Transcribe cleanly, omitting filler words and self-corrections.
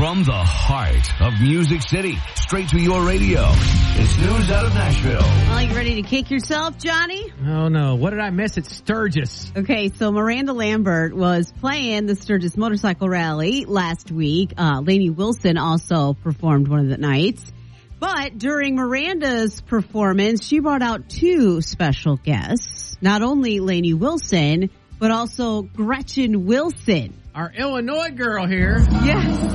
From the heart of Music City, straight to your radio, it's news out of Nashville. Well, you ready to kick yourself, Johnny? Oh, no. What did I miss at Sturgis? Okay, so Miranda Lambert was playing the Sturgis Motorcycle Rally last week. Lainey Wilson also performed one of the nights. But during Miranda's performance, she brought out two special guests. Not only Lainey Wilson, but also Gretchen Wilson. Our Illinois girl here. Yes.